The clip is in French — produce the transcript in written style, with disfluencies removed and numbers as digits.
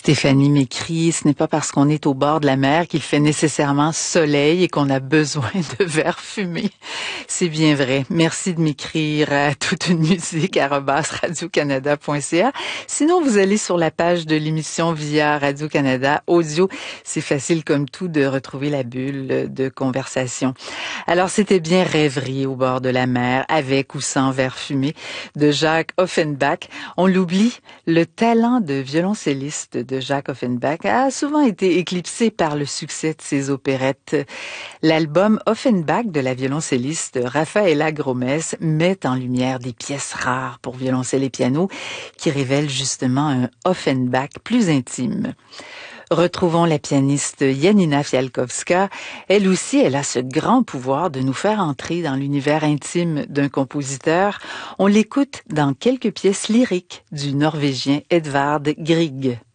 Stéphanie m'écrit, ce n'est pas parce qu'on est au bord de la mer qu'il fait nécessairement soleil et qu'on a besoin de verres fumés. C'est bien vrai. Merci de m'écrire à toute une musique @radiocanada.ca. Sinon, vous allez sur la page de l'émission via Radio-Canada Audio. C'est facile comme tout de retrouver la bulle de conversation. Alors, c'était bien Rêverie au bord de la mer, avec ou sans verre fumé, de Jacques Offenbach. On l'oublie, le talent de violoncelliste de Jacques Offenbach a souvent été éclipsé par le succès de ses opérettes. L'album Offenbach de la violoncelliste Rafaela Gromes met en lumière des pièces rares pour violoncelle et piano qui révèlent justement un Offenbach plus intime. Retrouvons la pianiste Janina Fialkowska. Elle aussi, elle a ce grand pouvoir de nous faire entrer dans l'univers intime d'un compositeur. On l'écoute dans quelques pièces lyriques du Norvégien Edvard Grieg.